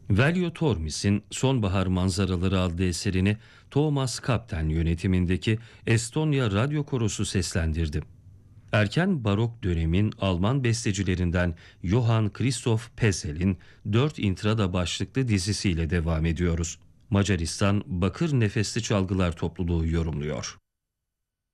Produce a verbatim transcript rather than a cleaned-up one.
Velio Tormis'in Sonbahar Manzaraları adlı eserini Thomas Kapten yönetimindeki Estonya Radyo Korosu seslendirdi. Erken barok dönemin Alman bestecilerinden Johann Christoph Pesel'in Dört İntrada başlıklı dizisiyle devam ediyoruz. Macaristan Bakır Nefesli Çalgılar topluluğu yorumluyor.